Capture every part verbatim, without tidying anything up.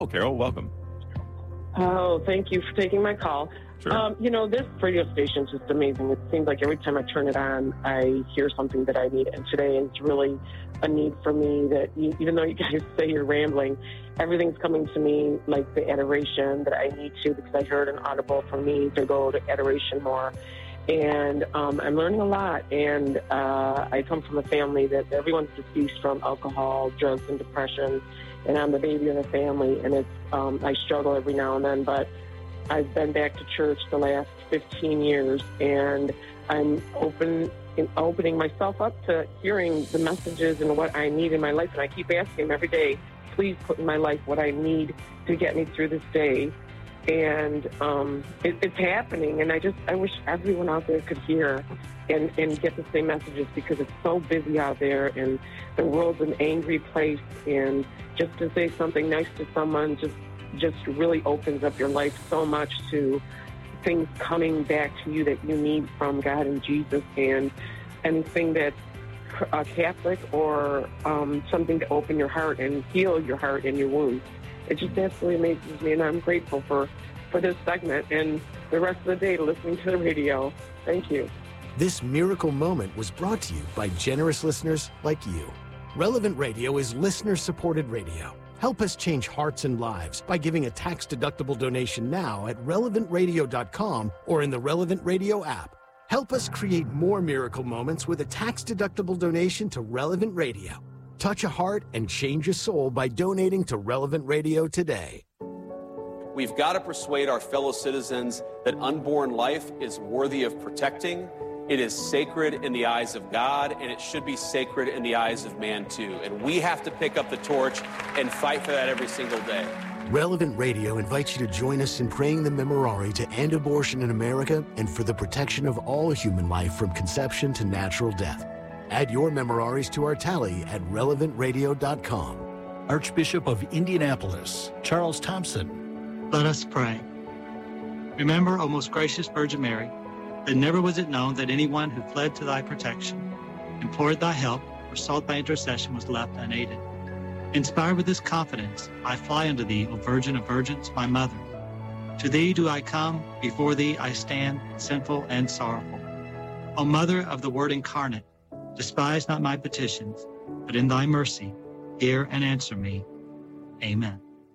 Oh, Carol, welcome. Oh, thank you for taking my call. Sure. Um, you know, this radio station is just amazing. It seems like every time I turn it on, I hear something that I need. And today is really a need for me that you, even though you guys say you're rambling, everything's coming to me like the adoration that I need to, because I heard an audible for me to go to adoration more. And um, I'm learning a lot. And uh, I come from a family that everyone's deceased from alcohol, drugs, and depression. And I'm the baby in the family. And it's um, I struggle every now and then. But I've been back to church the last fifteen years. And I'm open, in opening myself up to hearing the messages and what I need in my life. And I keep asking him every day, please put in my life what I need to get me through this day. And um, it, it's happening, and I just I wish everyone out there could hear and, and get the same messages, because it's so busy out there, and the world's an angry place, and just to say something nice to someone just just really opens up your life so much to things coming back to you that you need from God and Jesus, and anything that's uh, Catholic or um, something to open your heart and heal your heart and your wounds. It just absolutely amazes me, and I'm grateful for, for this segment and the rest of the day listening to the radio. Thank you. This miracle moment was brought to you by generous listeners like you. Relevant Radio is listener-supported radio. Help us change hearts and lives by giving a tax-deductible donation now at relevant radio dot com or in the Relevant Radio app. Help us create more miracle moments with a tax-deductible donation to Relevant Radio. Touch a heart and change a soul by donating to Relevant Radio today. We've got to persuade our fellow citizens that unborn life is worthy of protecting. It is sacred in the eyes of God, and it should be sacred in the eyes of man too. And we have to pick up the torch and fight for that every single day. Relevant Radio invites you to join us in praying the Memorare to end abortion in America and for the protection of all human life from conception to natural death. Add your memoraries to our tally at relevant radio dot com. Archbishop of Indianapolis, Charles Thompson. Let us pray. Remember, O most gracious Virgin Mary, that never was it known that anyone who fled to thy protection, implored thy help, or sought thy intercession was left unaided. Inspired with this confidence, I fly unto thee, O Virgin of Virgins, my mother. To thee do I come, before thee I stand, sinful and sorrowful. O Mother of the Word incarnate, despise not my petitions, but in thy mercy, hear and answer me. Amen.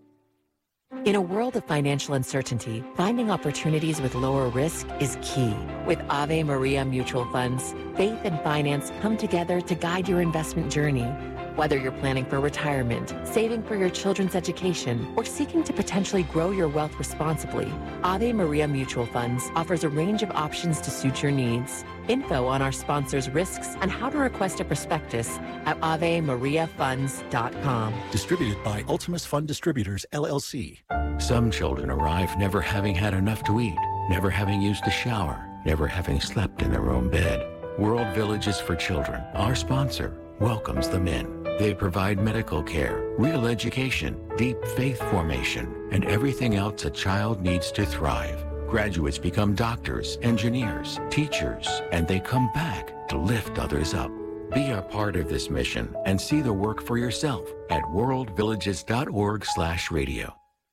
In a world of financial uncertainty, finding opportunities with lower risk is key. With Ave Maria Mutual Funds, faith and finance come together to guide your investment journey. Whether you're planning for retirement, saving for your children's education, or seeking to potentially grow your wealth responsibly, Ave Maria Mutual Funds offers a range of options to suit your needs. Info on our sponsors' risks and how to request a prospectus at ave maria funds dot com. Distributed by Ultimus Fund Distributors, L L C. Some children arrive never having had enough to eat, never having used a shower, never having slept in their own bed. World Villages for Children, our sponsor, welcomes them in. They provide medical care, real education, deep faith formation, and everything else a child needs to thrive. Graduates become doctors, engineers, teachers, and they come back to lift others up. Be a part of this mission and see the work for yourself at world villages dot org slash radio.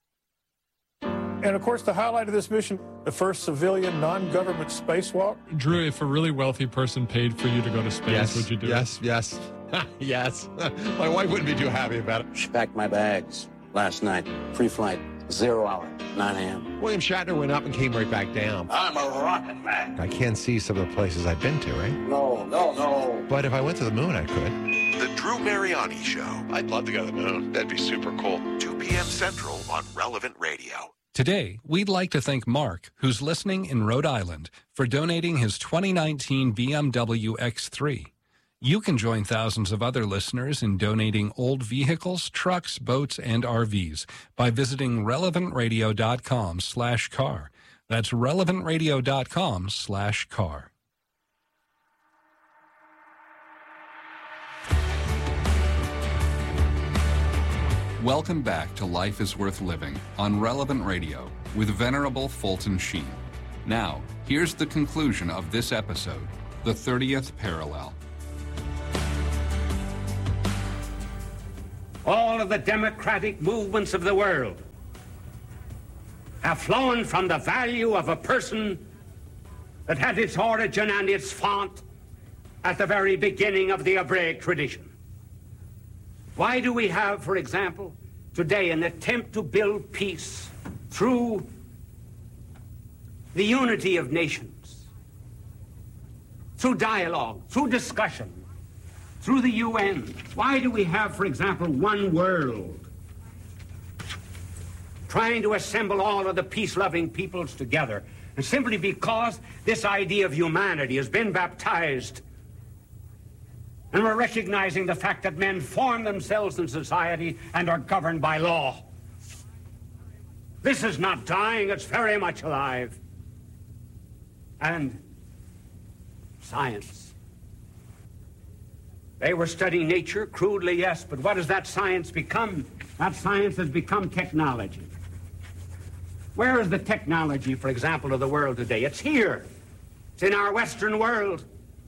And of course, the highlight of this mission, the first civilian non-government spacewalk. Drew, if a really wealthy person paid for you to go to space, yes, would you do yes, it? Yes, yes, yes. My wife wouldn't be too happy about it. She packed my bags last night. Free flight, zero hour, nine a.m. William Shatner went up and came right back down. I'm a rocket man. I can't see some of the places I've been to, right? No, no, no. But if I went to the moon, I could. The Drew Mariani Show. I'd love to go to the moon. That'd be super cool. two p.m. Central on Relevant Radio. Today, we'd like to thank Mark, who's listening in Rhode Island, for donating his twenty nineteen B M W X three. You can join thousands of other listeners in donating old vehicles, trucks, boats, and R Vs by visiting relevant radio dot com slash car. That's relevant radio dot com slash car. Welcome back to Life is Worth Living on Relevant Radio with Venerable Fulton Sheen. Now, here's the conclusion of this episode, the thirtieth Parallel. all of the democratic movements of the world have flown from the value of a person that had its origin and its font at the very beginning of the Hebraic tradition. Why do we have, for example, today an attempt to build peace through the unity of nations, through dialogue, through discussion, through the U N? Why do we have, for example, one world trying to assemble all of the peace-loving peoples together? And simply because this idea of humanity has been baptized, and we're recognizing the fact that men form themselves in society and are governed by law. This is not dying, it's very much alive. And science. They were studying nature, crudely, yes, but what has that science become? That science has become technology. Where is the technology, for example, of the world today? It's here. It's in our Western world.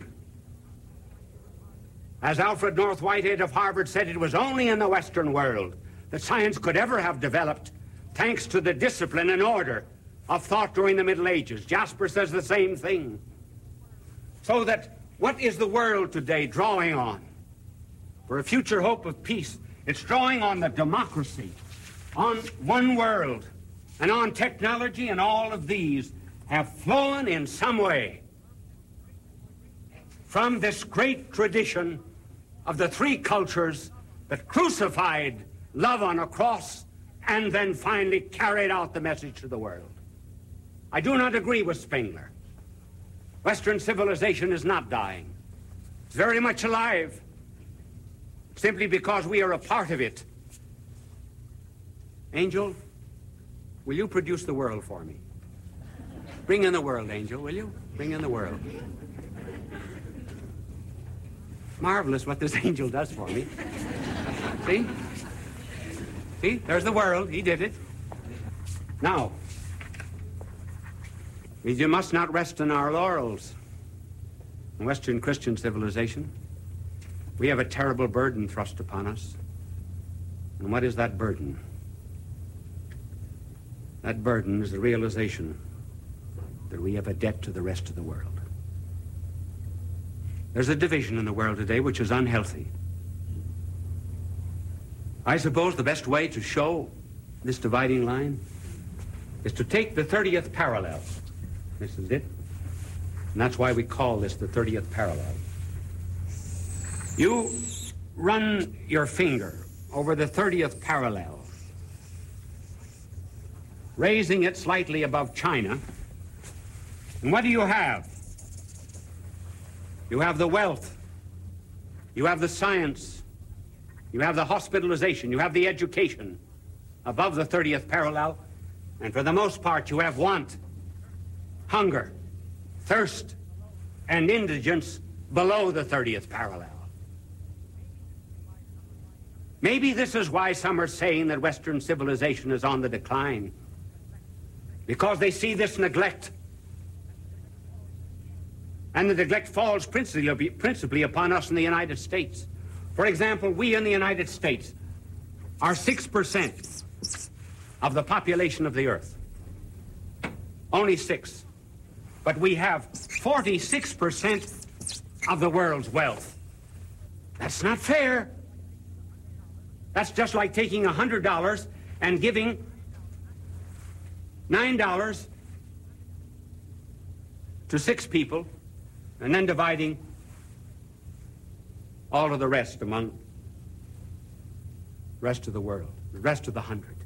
As Alfred North Whitehead of Harvard said, it was only in the Western world that science could ever have developed thanks to the discipline and order of thought during the Middle Ages. Jasper says the same thing. So that what is the world today drawing on for a future hope of peace? It's drawing on the democracy, on one world, and on technology, and all of these have flown in some way from this great tradition of the three cultures that crucified love on a cross and then finally carried out the message to the world. I do not agree with Spengler. Western civilization is not dying. It's very much alive, simply because we are a part of it. Angel, will you produce the world for me? Bring in the world, Angel, will you? Bring in the world. Marvelous what this angel does for me. See? See? There's the world. He did it. Now, we must not rest on our laurels. In Western Christian civilization, we have a terrible burden thrust upon us. And what is that burden? That burden is the realization that we have a debt to the rest of the world. There's a division in the world today which is unhealthy. I suppose the best way to show this dividing line is to take the thirtieth parallel. This is it. And that's why we call this the thirtieth parallel. You run your finger over the thirtieth parallel, raising it slightly above China. And what do you have? You have the wealth. You have the science. You have the hospitalization. You have the education above the thirtieth parallel. And for the most part, you have want, hunger, thirst, and indigence below the thirtieth parallel. Maybe this is why some are saying that Western civilization is on the decline, because they see this neglect. And the neglect falls principally, principally upon us in the United States. For example, we in the United States are six percent of the population of the earth. Only six. But we have forty-six percent of the world's wealth. That's not fair. That's just like taking one hundred dollars and giving nine dollars to six people, and then dividing all of the rest among the rest of the world, the rest of the hundred.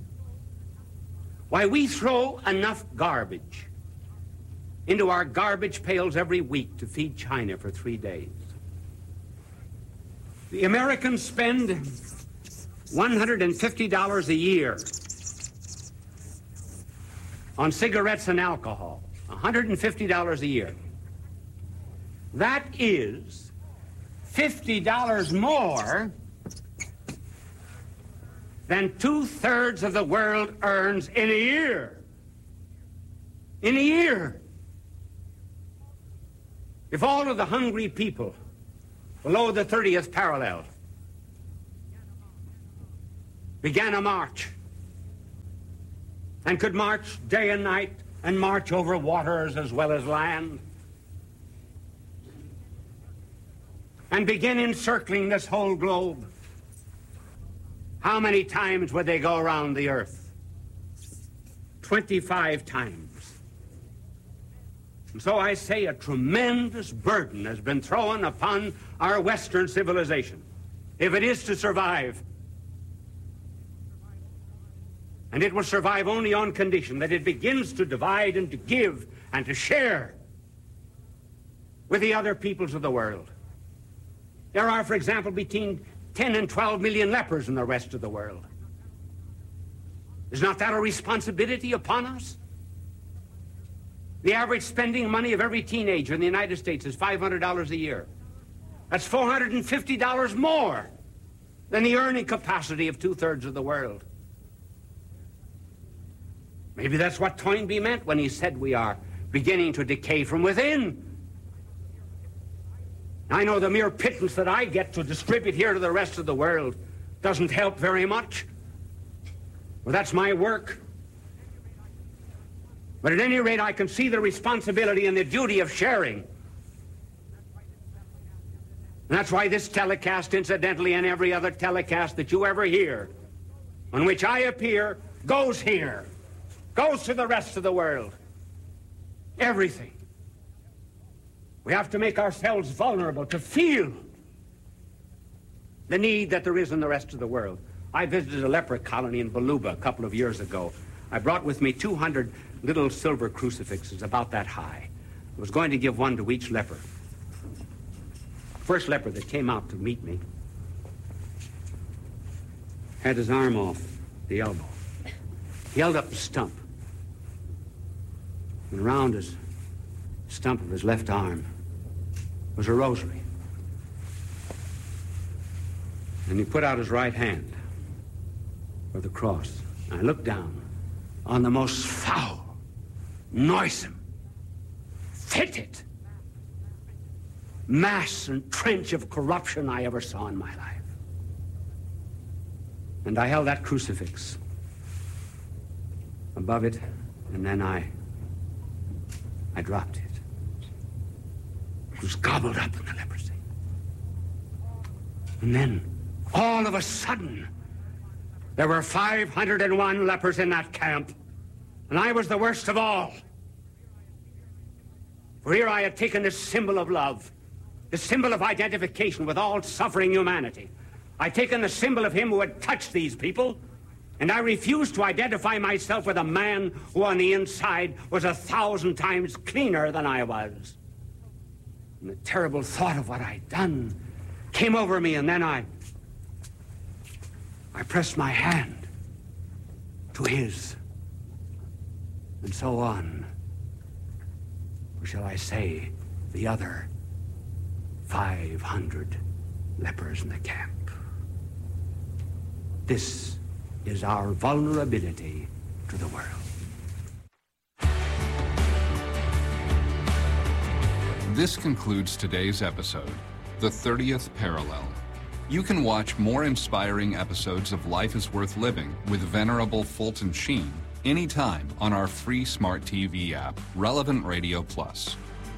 Why, we throw enough garbage into our garbage pails every week to feed China for three days. The Americans spend one hundred fifty dollars a year on cigarettes and alcohol. one hundred fifty dollars a year. That is fifty dollars more than two-thirds of the world earns in a year. In a year. If all of the hungry people below the thirtieth parallel began a march and could march day and night and march over waters as well as land and begin encircling this whole globe, how many times would they go around the earth? twenty-five times. And so I say a tremendous burden has been thrown upon our Western civilization, if it is to survive. And it will survive only on condition that it begins to divide and to give and to share with the other peoples of the world. There are, for example, between ten and twelve million lepers in the rest of the world. Is not that a responsibility upon us? The average spending money of every teenager in the United States is five hundred dollars a year. That's four hundred fifty dollars more than the earning capacity of two-thirds of the world. Maybe that's what Toynbee meant when he said we are beginning to decay from within. I know the mere pittance that I get to distribute here to the rest of the world doesn't help very much. Well, that's my work. But at any rate, I can see the responsibility and the duty of sharing. And that's why this telecast, incidentally, and every other telecast that you ever hear, on which I appear, goes here, goes to the rest of the world. Everything. We have to make ourselves vulnerable to feel the need that there is in the rest of the world. I visited a leper colony in Baluba a couple of years ago. I brought with me two hundred little silver crucifixes about that high. I was going to give one to each leper. First leper that came out to meet me had his arm off the elbow. He held up the stump. And around his stump of his left arm was a rosary. And he put out his right hand for the cross. And I looked down on the most foul, noisome, fetid mass and trench of corruption I ever saw in my life. And I held that crucifix above it, and then I I dropped it. It was gobbled up in the leprosy. And then, all of a sudden, there were five hundred and one lepers in that camp, and I was the worst of all. For here I had taken this symbol of love, the symbol of identification with all suffering humanity. I'd taken the symbol of him who had touched these people, and I refused to identify myself with a man who on the inside was a thousand times cleaner than I was. And the terrible thought of what I'd done came over me, and then I... I pressed my hand to his, and so on. Or shall I say, the other five hundred lepers in the camp. This is our vulnerability to the world. This concludes today's episode, The thirtieth Parallel. You can watch more inspiring episodes of Life is Worth Living with Venerable Fulton Sheen anytime on our free smart T V app, Relevant Radio Plus.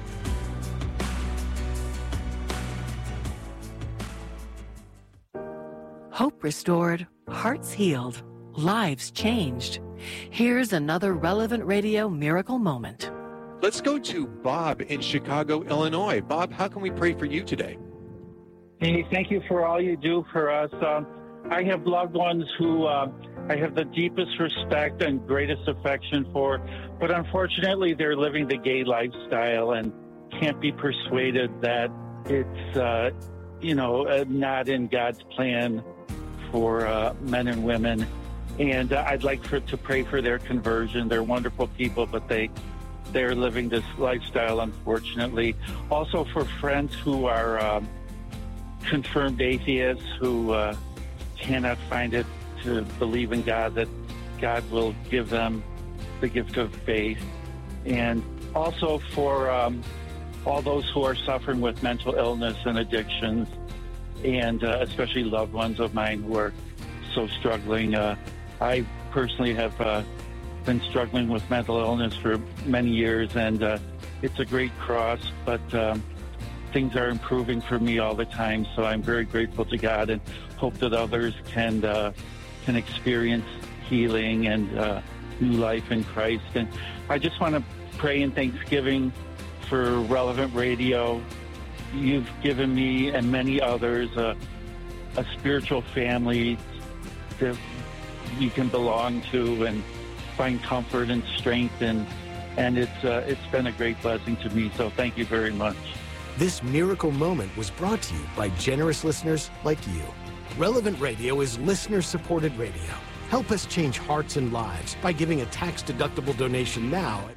Hope restored, hearts healed, lives changed. Here's another Relevant Radio miracle moment. Let's go to Bob in Chicago, Illinois. Bob, how can we pray for you today? Hey, thank you for all you do for us. Um, I have loved ones who uh, I have the deepest respect and greatest affection for, but unfortunately they're living the gay lifestyle and can't be persuaded that it's, uh, you know, uh, not in God's plan for uh, men and women. And uh, I'd like for, to pray for their conversion. They're wonderful people, but they, they're living this lifestyle, unfortunately. Also for friends who are um, confirmed atheists who uh, cannot find it to believe in God, that God will give them the gift of faith. And also for um, all those who are suffering with mental illness and addictions, and uh, especially loved ones of mine who are so struggling. Uh, I personally have uh, been struggling with mental illness for many years, and uh, it's a great cross, but um, things are improving for me all the time, so I'm very grateful to God and hope that others can uh, can experience healing and uh, new life in Christ. And I just want to pray in thanksgiving for Relevant Radio. You've given me and many others a, a spiritual family that you can belong to and find comfort and strength, and and it's uh, it's been a great blessing to me. So thank you very much. This miracle moment was brought to you by generous listeners like you. Relevant Radio is listener-supported radio. Help us change hearts and lives by giving a tax-deductible donation now.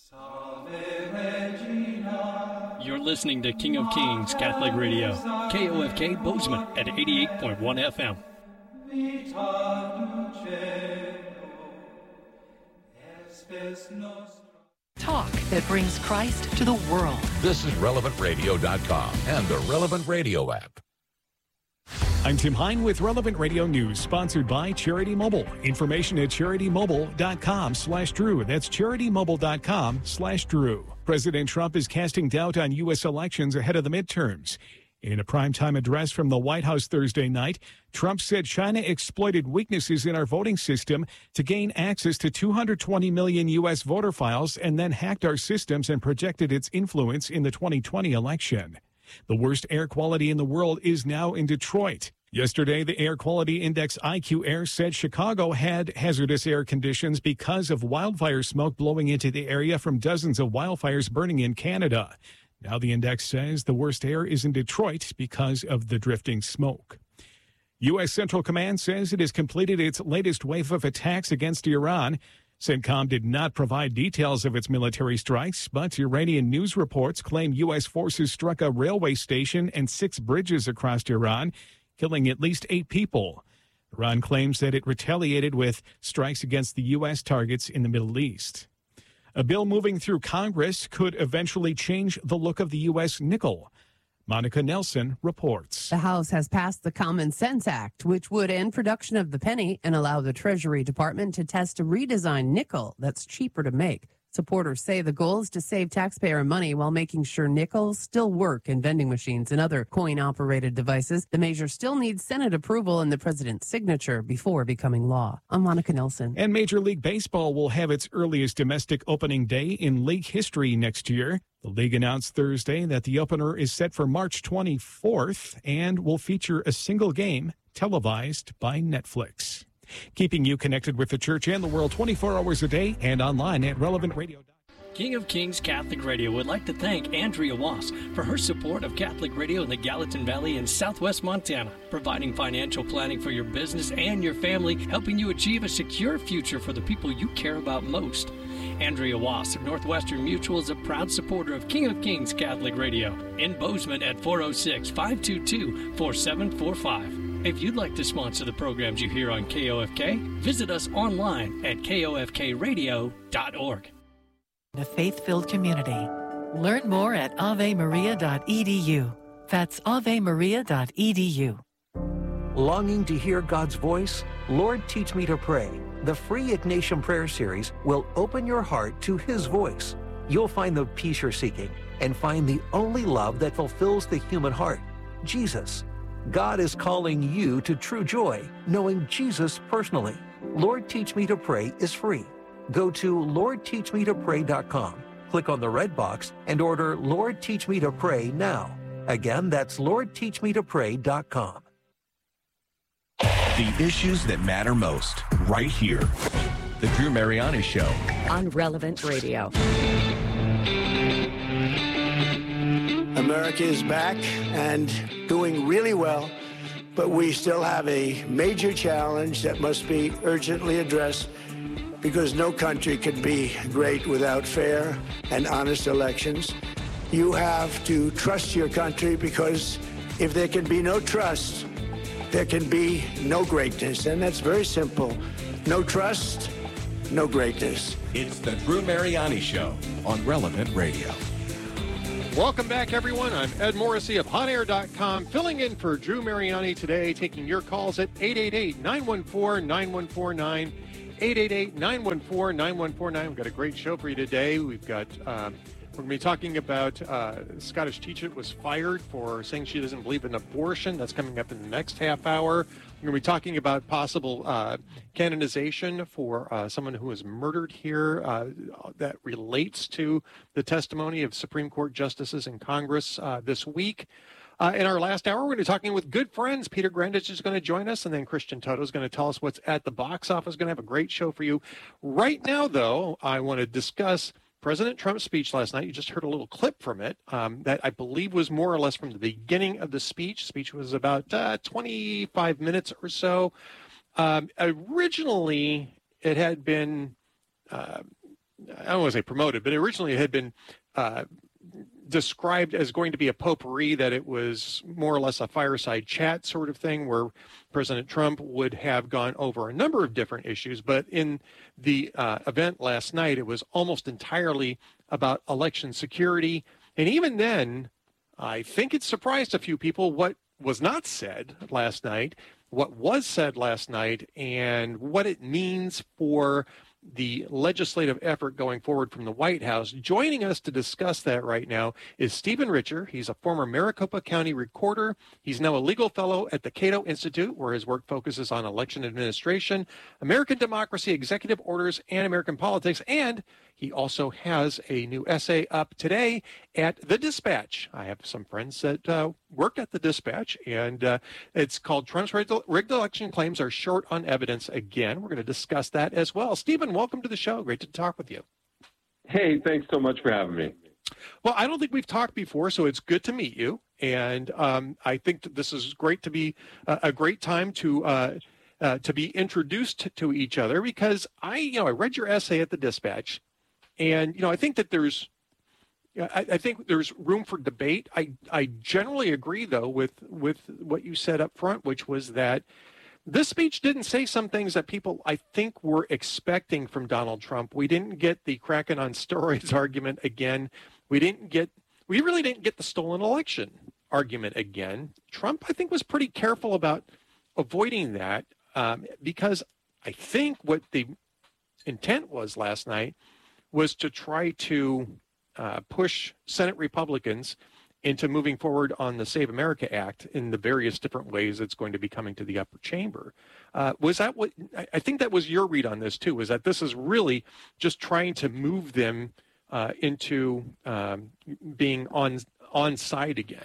You're listening to King of Kings Catholic Radio, K O F K Bozeman at eighty-eight point one F M. Talk that brings Christ to the world. This is relevant radio dot com and the Relevant Radio app. I'm Tim Hine with Relevant Radio News, sponsored by Charity Mobile. Information at charity mobile dot com slash Drew. That's charity mobile dot com slash Drew. President Trump is casting doubt on U S elections ahead of the midterms. In a primetime address from the White House Thursday night, Trump said China exploited weaknesses in our voting system to gain access to two hundred twenty million U S voter files and then hacked our systems and projected its influence in the twenty twenty election. The worst air quality in the world is now in Detroit. Yesterday, the air quality index I Q Air said Chicago had hazardous air conditions because of wildfire smoke blowing into the area from dozens of wildfires burning in Canada. Now the index says the worst air is in Detroit because of the drifting smoke. U S. Central Command says it has completed its latest wave of attacks against Iran. CENTCOM did not provide details of its military strikes, but Iranian news reports claim U S forces struck a railway station and six bridges across Iran, killing at least eight people. Iran claims that it retaliated with strikes against the U S targets in the Middle East. A bill moving through Congress could eventually change the look of the U S nickel. Monica Nelson reports. The House has passed the Common Sense Act, which would end production of the penny and allow the Treasury Department to test a redesigned nickel that's cheaper to make. Supporters say the goal is to save taxpayer money while making sure nickels still work in vending machines and other coin-operated devices. The measure still needs Senate approval and the president's signature before becoming law. I'm Monica Nelson. And Major League Baseball will have its earliest domestic opening day in league history next year. The league announced Thursday that the opener is set for March twenty-fourth and will feature a single game televised by Netflix. Keeping you connected with the church and the world twenty-four hours a day and online at relevant radio dot com. King of Kings Catholic Radio would like to thank Andrea Wass for her support of Catholic Radio in the Gallatin Valley in southwest Montana, providing financial planning for your business and your family, helping you achieve a secure future for the people you care about most. Andrea Wass of Northwestern Mutual is a proud supporter of King of Kings Catholic Radio in Bozeman at four oh six, five two two, four seven four five. If you'd like to sponsor the programs you hear on K O F K, visit us online at K O F K radio dot org. A faith-filled community. Learn more at ave maria dot e d u. That's ave maria dot e d u. Longing to hear God's voice? Lord, Teach Me to Pray. The free Ignatian Prayer Series will open your heart to His voice. You'll find the peace you're seeking and find the only love that fulfills the human heart, Jesus. God is calling you to true joy, knowing Jesus personally. Lord, Teach Me to Pray is free. Go to lord teach me to pray dot com, click on the red box, and order Lord, Teach Me to Pray now. Again, that's lord teach me to pray dot com. The issues that matter most, right here. The Drew Mariani Show. On Relevant Radio. America is back and doing really well, but we still have a major challenge that must be urgently addressed because no country can be great without fair and honest elections. You have to trust your country, because if there can be no trust, there can be no greatness. And that's very simple. No trust, no greatness. It's the Drew Mariani Show on Relevant Radio. Welcome back, everyone. I'm Ed Morrissey of hot air dot com, filling in for Drew Mariani today, taking your calls at eight eight eight, nine one four, nine one four nine, eight eight eight, nine one four, nine one four nine. We've got a great show for you today. We've got, um, we're going to be talking about uh, Scottish teacher was fired for saying she doesn't believe in abortion. That's coming up in the next half hour. We're going to be talking about possible uh, canonization for uh, someone who was murdered here uh, that relates to the testimony of Supreme Court justices in Congress uh, this week. Uh, in our last hour, we're going to be talking with good friends. Peter Grandich is going to join us, and then Christian Toto is going to tell us what's at the box office. Going to have a great show for you. Right now, though, I want to discuss President Trump's speech last night. You just heard a little clip from it um, that I believe was more or less from the beginning of the speech. Speech was about uh, twenty-five minutes or so. Um, originally, it had been, uh, I don't want to say promoted, but originally it had been uh, described as going to be a potpourri, that it was more or less a fireside chat sort of thing where President Trump would have gone over a number of different issues. But in the uh, event last night, it was almost entirely about election security. And even then, I think it surprised a few people what was not said last night, what was said last night, and what it means for the legislative effort going forward from the White House. Joining us to discuss that right now is Stephen Richer. He's a former Maricopa County recorder. He's now a legal fellow at the Cato Institute, where his work focuses on election administration, American democracy, executive orders, and American politics. And he also has a new essay up today at The Dispatch. I have some friends that uh, work at The Dispatch, and uh, it's called Trump's rigged, rigged election claims are short on evidence again. We're going to discuss that as well. Stephen, welcome to the show. Great to talk with you. Hey, thanks so much for having me. Well, I don't think we've talked before, so it's good to meet you. And um, I think that this is great to be uh, a great time to uh, uh, to be introduced to each other, because I, you know, I read your essay at The Dispatch. And, you know, I think that there's, I, I think there's room for debate. I, I generally agree, though, with, with what you said up front, which was that this speech didn't say some things that people, I think, were expecting from Donald Trump. We didn't get the Kraken on steroids argument again. We didn't get, we really didn't get the stolen election argument again. Trump, I think, was pretty careful about avoiding that um, because I think what the intent was last night was to try to uh, push Senate Republicans into moving forward on the Save America Act in the various different ways it's going to be coming to the upper chamber. Uh, was that what, I think that was your read on this too, was that this is really just trying to move them uh, into um, being on, on side again?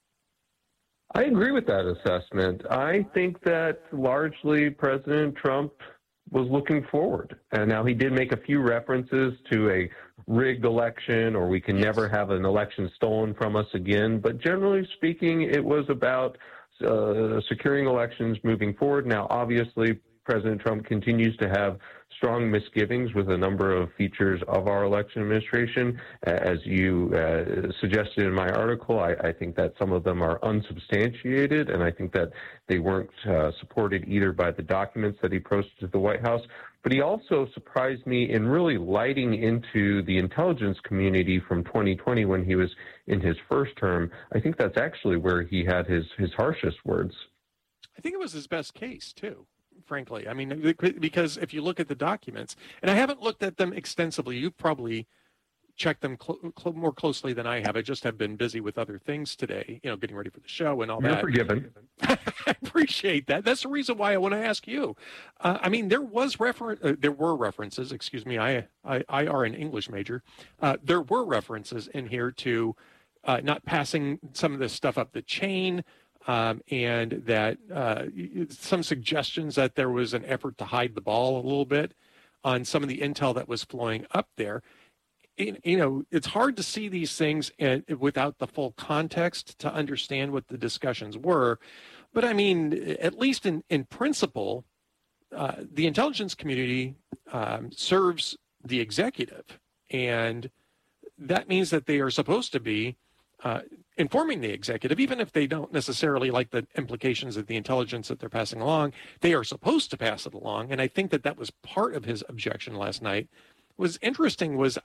I agree with that assessment. I think that largely President Trump was looking forward. And now he did make a few references to a rigged election, or we can yes. never have an election stolen from us again. But generally speaking, it was about uh, securing elections moving forward. Now, obviously, President Trump continues to have strong misgivings with a number of features of our election administration. As you uh, suggested in my article, I, I think that some of them are unsubstantiated, and I think that they weren't uh, supported either by the documents that he posted to the White House. But he also surprised me in really lighting into the intelligence community from twenty twenty when he was in his first term. I think that's actually where he had his, his harshest words. I think it was his best case, too. Frankly, I mean, because if you look at the documents, and I haven't looked at them extensively, you've probably checked them cl- cl- more closely than I have. I just have been busy with other things today, you know, getting ready for the show and all You're that. You're forgiven. I appreciate that. That's the reason why I want to ask you. Uh, I mean, there was refer- uh, there were references. Excuse me, I I, I are an English major. Uh, there were references in here to uh, not passing some of this stuff up the chain. Um, and that uh, some suggestions that there was an effort to hide the ball a little bit on some of the intel that was flowing up there. You know, it's hard to see these things without the full context to understand what the discussions were. But I mean, at least in, in principle, uh, the intelligence community um, serves the executive. And that means that they are supposed to be uh, informing the executive, even if they don't necessarily like the implications of the intelligence that they're passing along. They are supposed to pass it along. And I think that that was part of his objection last night. What was interesting was I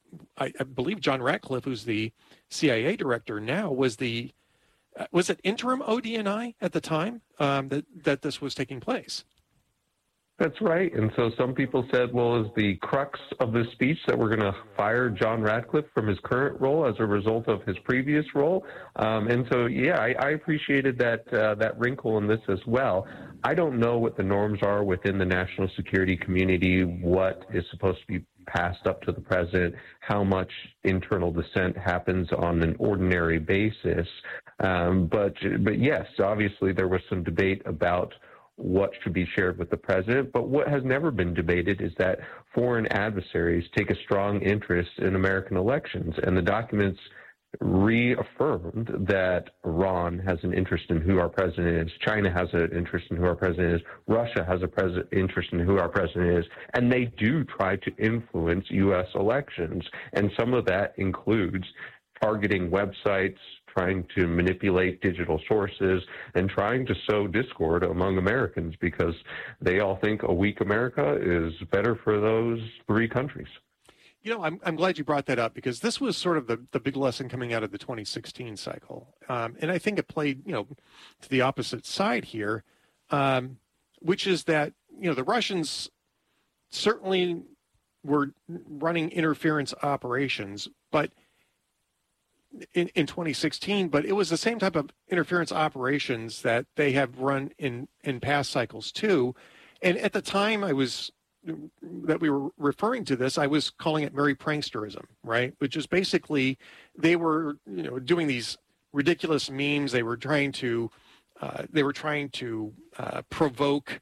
I, I believe John Ratcliffe, who's the C I A director now, was the uh, was it interim O D N I at the time um, that that this was taking place? That's right. And so some people said, well, is the crux of this speech that we're going to fire John Ratcliffe from his current role as a result of his previous role? Um, and so, yeah, I, I appreciated that uh, that wrinkle in this as well. I don't know what the norms are within the national security community, what is supposed to be passed up to the president, how much internal dissent happens on an ordinary basis. Um, but, but yes, obviously there was some debate about what should be shared with the president. But what has never been debated is that foreign adversaries take a strong interest in American elections. And the documents reaffirmed that Iran has an interest in who our president is, China has an interest in who our president is, Russia has a pres- interest in who our president is, and they do try to influence U S elections. And some of that includes targeting websites, trying to manipulate digital sources, and trying to sow discord among Americans because they all think a weak America is better for those three countries. You know, I'm I'm glad you brought that up because this was sort of the, the big lesson coming out of the twenty sixteen cycle. Um, and I think it played, you know, to the opposite side here, um, which is that, you know, the Russians certainly were running interference operations, but In, in twenty sixteen, but it was the same type of interference operations that they have run in, in past cycles too. And at the time I was, that we were referring to this, I was calling it merry pranksterism, right? Which is basically, they were, you know, doing these ridiculous memes. They were trying to, uh, they were trying to uh, provoke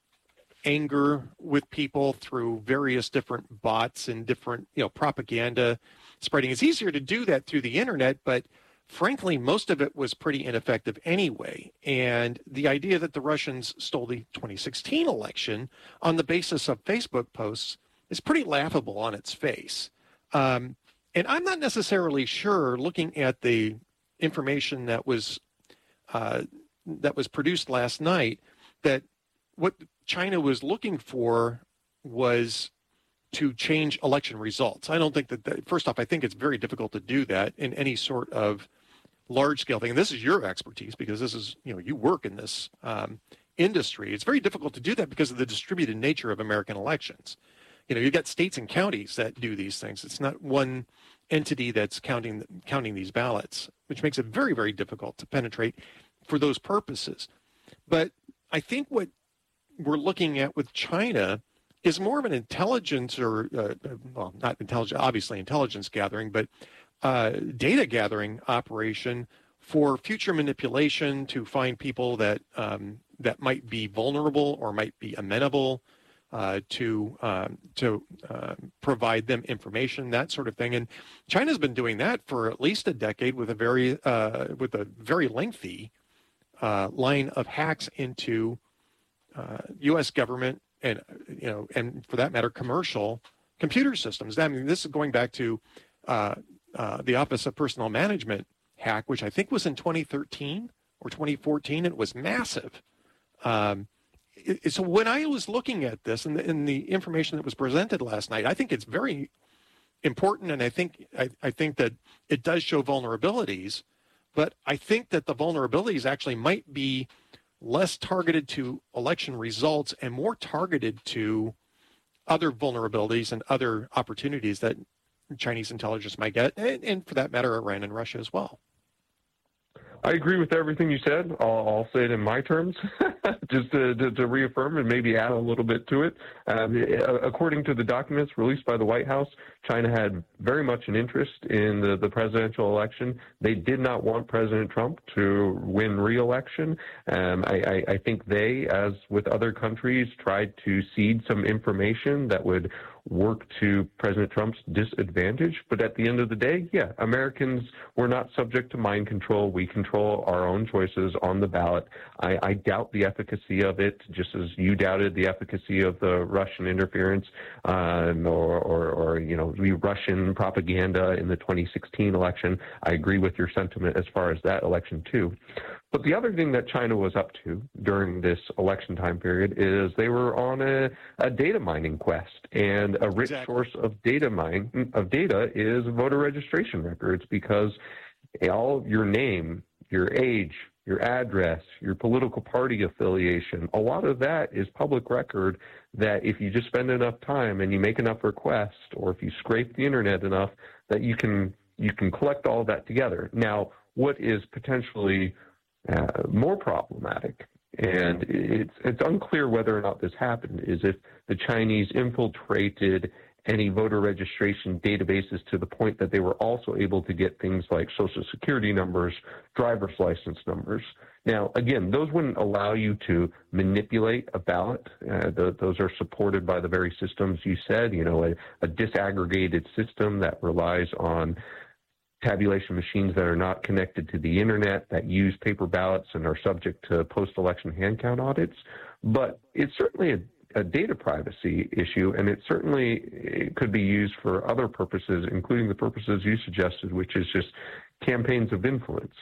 anger with people through various different bots and different, you know, propaganda spreading. It's easier to do that through the internet, but frankly, most of it was pretty ineffective anyway. And the idea that the Russians stole the twenty sixteen election on the basis of Facebook posts is pretty laughable on its face. Um, and I'm not necessarily sure, looking at the information that was uh, that was produced last night, that what China was looking for was to change election results. I don't think that, that, first off, I think it's very difficult to do that in any sort of large-scale thing. And this is your expertise because this is, you know, you work in this um, industry. It's very difficult to do that because of the distributed nature of American elections. You know, you've got states and counties that do these things. It's not one entity that's counting counting these ballots, which makes it very, very difficult to penetrate for those purposes. But I think what we're looking at with China is more of an intelligence or, uh, well, not intelligence, obviously intelligence gathering, but uh, data gathering operation for future manipulation to find people that um, that might be vulnerable or might be amenable uh, to um, to uh, provide them information, that sort of thing. And China's been doing that for at least a decade with a very uh, with a very lengthy uh, line of hacks into uh, U S government and, you know, and for that matter, commercial computer systems. I mean, this is going back to uh, uh, the Office of Personnel Management hack, which I think was in twenty thirteen or twenty fourteen. It was massive. Um, it, so when I was looking at this and the, and the information that was presented last night, I think it's very important, and I think I, I think that it does show vulnerabilities, but I think that the vulnerabilities actually might be less targeted to election results and more targeted to other vulnerabilities and other opportunities that Chinese intelligence might get, and, and for that matter, Iran and Russia as well. I agree with everything you said. I'll, I'll say it in my terms, just to, to, to reaffirm and maybe add a little bit to it. Um, according to the documents released by the White House, China had very much an interest in the, the presidential election. They did not want President Trump to win re-election. Um, I, I, I think they, as with other countries, tried to seed some information that would work to President Trump's disadvantage. But at the end of the day, yeah, Americans were not subject to mind control. We control our own choices on the ballot. I, I doubt the F efficacy of it, just as you doubted the efficacy of the Russian interference um, or, or, or, you know, the Russian propaganda in the twenty sixteen election. I agree with your sentiment as far as that election, too. But the other thing that China was up to during this election time period is they were on a, a data mining quest, and a rich exactly. source of data mine of data is voter registration records, because all your name, your age, your address, your political party affiliation, a lot of that is public record that if you just spend enough time and you make enough requests, or if you scrape the internet enough, that you can you can collect all of that together. Now, what is potentially Uh, more problematic, and it's it's unclear whether or not this happened, is if the Chinese infiltrated any voter registration databases to the point that they were also able to get things like social security numbers, driver's license numbers. Now, again, those wouldn't allow you to manipulate a ballot. Uh, the, those are supported by the very systems you said, you know, a, a disaggregated system that relies on tabulation machines that are not connected to the internet, that use paper ballots and are subject to post-election hand count audits. But it's certainly a, a data privacy issue, and it certainly it could be used for other purposes, including the purposes you suggested, which is just campaigns of influence.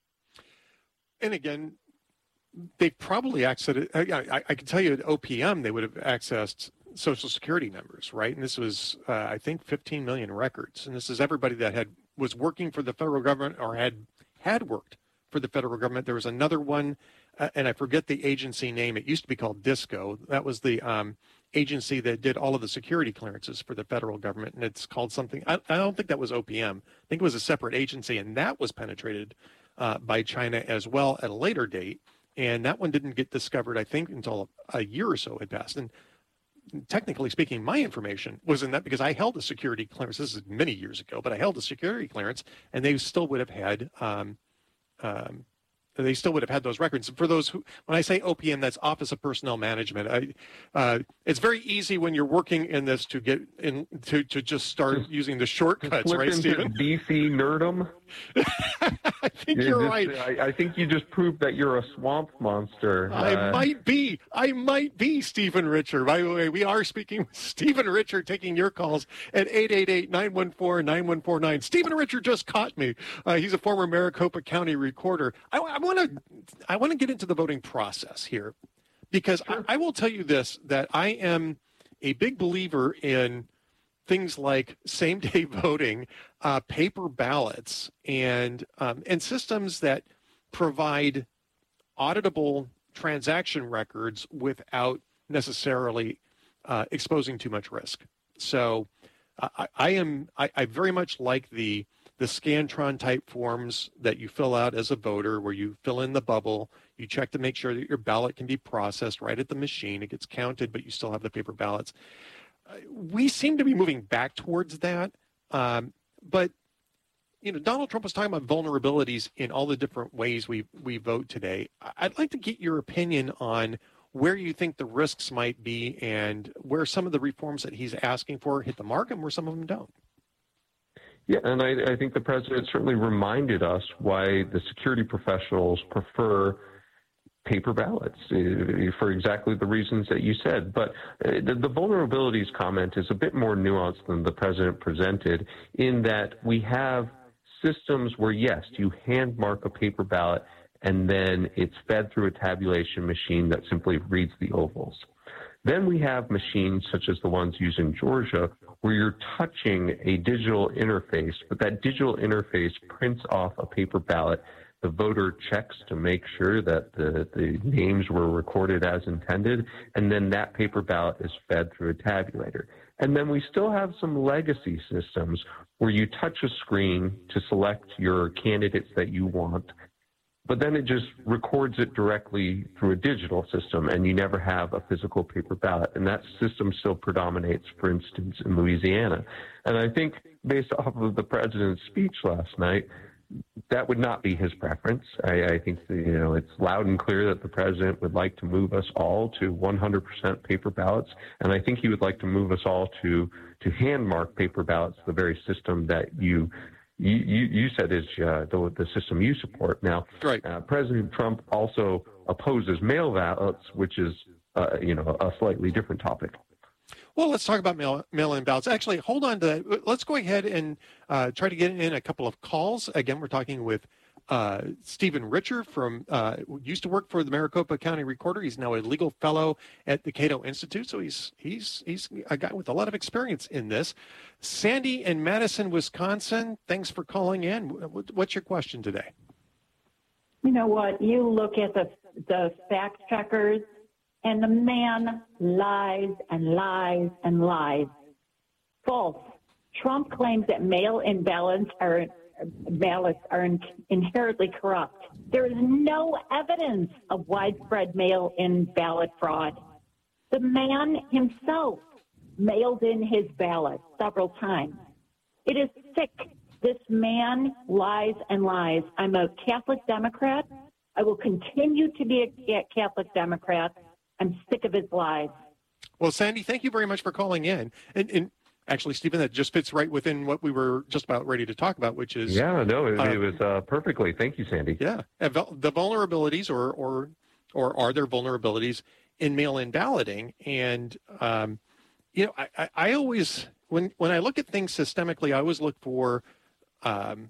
And again, they probably accessed, I, I, I can tell you at O P M, they would have accessed Social Security numbers, right? And this was, uh, I think, fifteen million records. And this is everybody that had was working for the federal government or had had worked for the federal government. There was another one, uh, and I forget the agency name. It used to be called DISCO. That was the um, agency that did all of the security clearances for the federal government, and it's called something. I, I don't think that was O P M. I think it was a separate agency, and that was penetrated uh, by China as well at a later date. And that one didn't get discovered, I think, until a year or so had passed. And technically speaking, my information was in that because I held a security clearance. This is many years ago, but I held a security clearance, and they still would have had um, um, they still would have had those records. For those who, when I say O P M, that's Office of Personnel Management. I, uh, it's very easy when you're working in this to get in to, to just start just, using the shortcuts, right, Stephen? D C nerdom. I think you're, you're just, right. I, I think you just proved that you're a swamp monster. I uh, might be. I might be Stephen Richer. By the way, we are speaking with Stephen Richer, taking your calls at eight eight eight, nine one four, nine one four nine. Stephen Richer just caught me. Uh, he's a former Maricopa County recorder. I, I want to I want to get into the voting process here, because sure. I, I will tell you this, that I am a big believer in things like same-day voting, uh, paper ballots, and um, and systems that provide auditable transaction records without necessarily uh, exposing too much risk. So uh, I, I am I, I very much like the the Scantron type forms that you fill out as a voter, where you fill in the bubble, you check to make sure that your ballot can be processed right at the machine. It gets counted, but you still have the paper ballots. Uh, we seem to be moving back towards that. Um, but, you know, Donald Trump was talking about vulnerabilities in all the different ways we, we vote today. I'd like to get your opinion on where you think the risks might be and where some of the reforms that he's asking for hit the mark and where some of them don't. Yeah, and I, I think the president certainly reminded us why the security professionals prefer paper ballots uh, for exactly the reasons that you said. But uh, the, the vulnerabilities comment is a bit more nuanced than the president presented, in that we have systems where, yes, you hand mark a paper ballot and then it's fed through a tabulation machine that simply reads the ovals. Then we have machines such as the ones used in Georgia, where you're touching a digital interface, but that digital interface prints off a paper ballot. The voter checks to make sure that the, the names were recorded as intended, and then that paper ballot is fed through a tabulator. And then we still have some legacy systems where you touch a screen to select your candidates that you want, but then it just records it directly through a digital system, and you never have a physical paper ballot. And that system still predominates, for instance, in Louisiana. And I think, based off of the president's speech last night, that would not be his preference. I, I think that, you know, it's loud and clear that the president would like to move us all to one hundred percent paper ballots, and I think he would like to move us all to to hand mark paper ballots, the very system that you you, you, you said is uh, the, the system you support. Now, right. uh, President Trump also opposes mail ballots, which is, uh, you know, a slightly different topic. Well, let's talk about mail, mail-in ballots. Actually, hold on to that. Let's go ahead and uh, try to get in a couple of calls. Again, we're talking with uh, Stephen Richer from, uh, used to work for the Maricopa County Recorder. He's now a legal fellow at the Cato Institute. So he's he's he's a guy with a lot of experience in this. Sandy in Madison, Wisconsin, thanks for calling in. What's your question today? You know what? You look at the the fact checkers, and the man lies and lies and lies. False. Trump claims that mail-in ballots are ballots are in, inherently corrupt. There is no evidence of widespread mail-in ballot fraud. The man himself mailed in his ballot several times. It is sick. This man lies and lies. I'm a Catholic Democrat. I will continue to be a Catholic Democrat. I'm sick of his lies. Well, Sandy, thank you very much for calling in. And, and actually, Stephen, that just fits right within what we were just about ready to talk about, which is... Yeah, no, it, uh, it was uh, perfectly. Thank you, Sandy. Yeah. The vulnerabilities, or or or are there vulnerabilities in mail-in balloting? And, um, you know, I, I always, when, when I look at things systemically, I always look for um,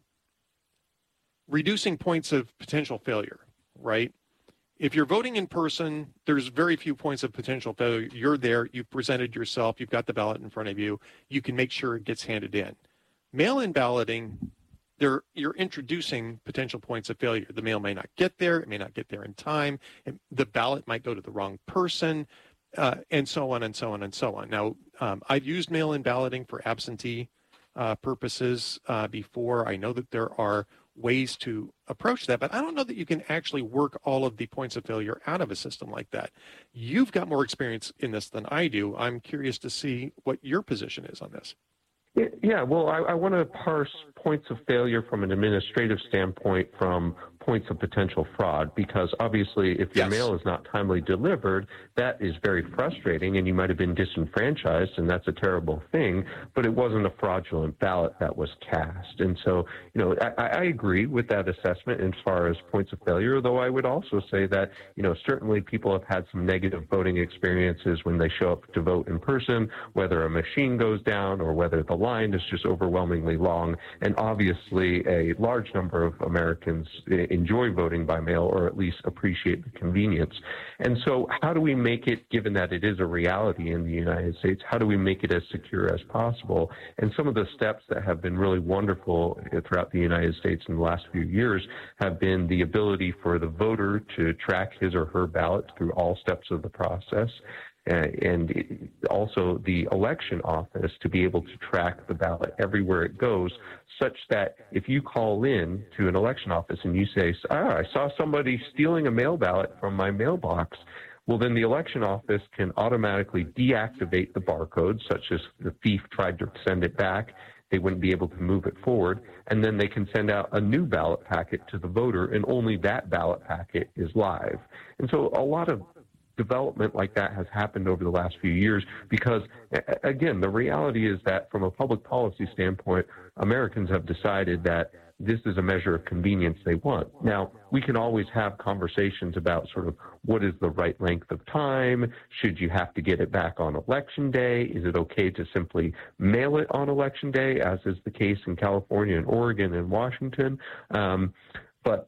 reducing points of potential failure, right? If you're voting in person, there's very few points of potential failure. You're there, you've presented yourself, you've got the ballot in front of you, you can make sure it gets handed in. Mail-in balloting, there you're introducing potential points of failure. The mail may not get there, it may not get there in time, and the ballot might go to the wrong person, uh, and so on and so on and so on. Now, um, I've used mail-in balloting for absentee uh, purposes uh, before. I know that there are ways to approach that, but I don't know that you can actually work all of the points of failure out of a system like that. You've got more experience in this than I do. I'm curious to see what your position is on this. Yeah, well, I, I want to parse points of failure from an administrative standpoint from points of potential fraud, because obviously if your yes. mail is not timely delivered, that is very frustrating, and you might have been disenfranchised, and that's a terrible thing, but it wasn't a fraudulent ballot that was cast. And so, you know, I, I agree with that assessment as far as points of failure, though I would also say that, you know, certainly people have had some negative voting experiences when they show up to vote in person, whether a machine goes down or whether the line is just overwhelmingly long. And obviously a large number of Americans enjoy voting by mail, or at least appreciate the convenience. And so how do we make it, given that it is a reality in the United States, how do we make it as secure as possible? And some of the steps that have been really wonderful throughout the United States in the last few years have been the ability for the voter to track his or her ballot through all steps of the process. Uh, and also the election office to be able to track the ballot everywhere it goes, such that if you call in to an election office and you say, ah, I saw somebody stealing a mail ballot from my mailbox, well, then the election office can automatically deactivate the barcode, such as the thief tried to send it back. They wouldn't be able to move it forward, and then they can send out a new ballot packet to the voter, and only that ballot packet is live. And so a lot of development like that has happened over the last few years because, again, the reality is that from a public policy standpoint, Americans have decided that this is a measure of convenience they want. Now, we can always have conversations about sort of what is the right length of time? Should you have to get it back on election day? Is it okay to simply mail it on election day, as is the case in California and Oregon and Washington? Um, but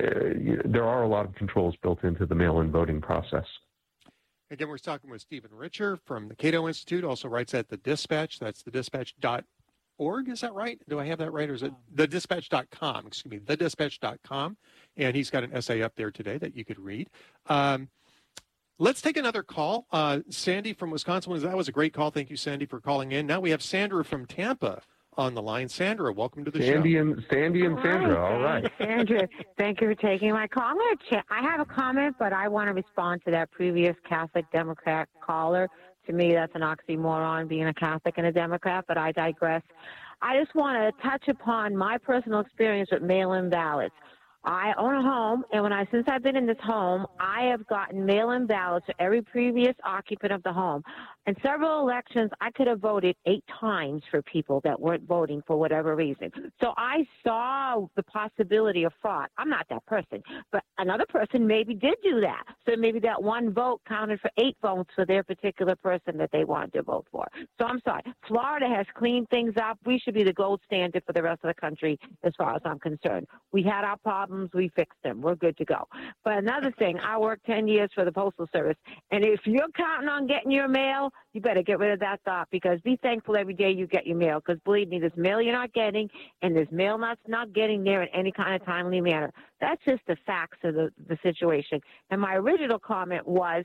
uh, there are a lot of controls built into the mail-in voting process. Again, we're talking with Stephen Richer from the Cato Institute, also writes at The Dispatch. That's the dispatch dot org, is that right? Do I have that right? Or is it the dispatch dot com? Excuse me, the dispatch dot com. And he's got an essay up there today that you could read. Um, let's take another call. Uh, Sandy from Wisconsin, that was a great call. Thank you, Sandy, for calling in. Now we have Sandra from Tampa on the line. Sandra, welcome to the Sandy show. And, Sandy and Sandra, Hi, all right. Sandra, thank you for taking my call. I'm gonna ch- I have a comment, but I want to respond to that previous Catholic Democrat caller. To me, that's an oxymoron, being a Catholic and a Democrat, but I digress. I just want to touch upon my personal experience with mail-in ballots. I own a home, and when I since I've been in this home, I have gotten mail-in ballots to every previous occupant of the home. In several elections, I could have voted eight times for people that weren't voting for whatever reason. So I saw the possibility of fraud. I'm not that person, but another person maybe did do that. So maybe that one vote counted for eight votes for their particular person that they wanted to vote for. So I'm sorry. Florida has cleaned things up. We should be the gold standard for the rest of the country as far as I'm concerned. We had our problems. We fixed them. We're good to go. But another thing, I worked ten years for the Postal Service, and if you're counting on getting your mail, you better get rid of that thought, because be thankful every day you get your mail, because believe me, there's mail you're not getting, and there's mail not, not getting there in any kind of timely manner. That's just the facts of the, the situation. And my original comment was,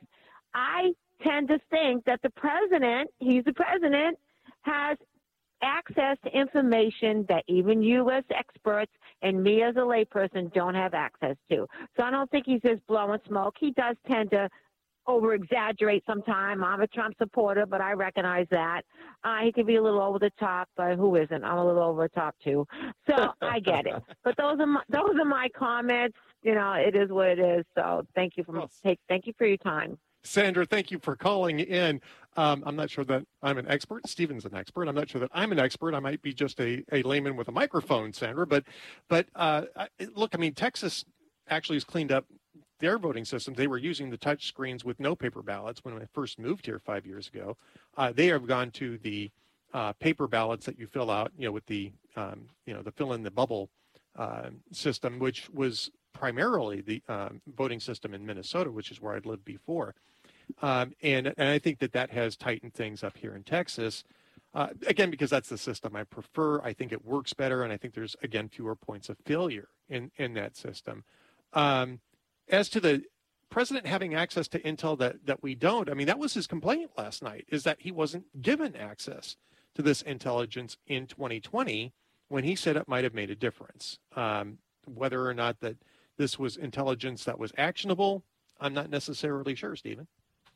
I tend to think that the president, he's the president, has access to information that even you as experts and me as a layperson don't have access to. So I don't think he's just blowing smoke. He does tend to over-exaggerate sometime. I'm a Trump supporter, but I recognize that. Uh, he can be a little over the top, but who isn't? I'm a little over the top, too. So I get it. But those are my, those are my comments. You know, it is what it is. So thank you for well, take, thank you for your time. Sandra, thank you for calling in. Um, I'm not sure that I'm an expert. Stephen's an expert. I'm not sure that I'm an expert. I might be just a, a layman with a microphone, Sandra. But, but uh, look, I mean, Texas actually has cleaned up their voting systems. They were using the touch screens with no paper ballots when I first moved here five years ago. Uh, they have gone to the uh, paper ballots that you fill out, you know, with the, um, you know, the fill in the bubble uh, system, which was primarily the um, voting system in Minnesota, which is where I'd lived before. Um, and, and I think that that has tightened things up here in Texas, uh, again, because that's the system I prefer. I think it works better, and I think there's, again, fewer points of failure in, in that system. Um, as to the president having access to intel that, that we don't, I mean, that was his complaint last night, is that he wasn't given access to this intelligence in twenty twenty when he said it might have made a difference. Um, whether or not that this was intelligence that was actionable, I'm not necessarily sure, Stephen.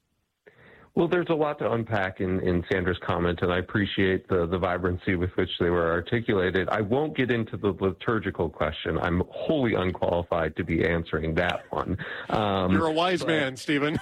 Well, there's a lot to unpack in, in Sandra's comment, and I appreciate the, the vibrancy with which they were articulated. I won't get into the liturgical question. I'm wholly unqualified to be answering that one. Um, You're a wise but, man, Stephen.